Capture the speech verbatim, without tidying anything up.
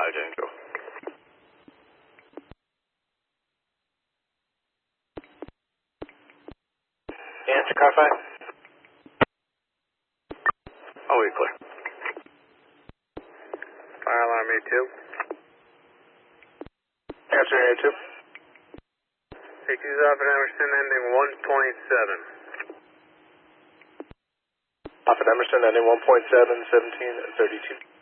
Mileage Angel. Answer car five. Oh, we clear. Fire alarm A two. Answer A two. Taxis off at Emerson ending one point seven. Off at Emerson ending one point seven, seventeen thirty-two.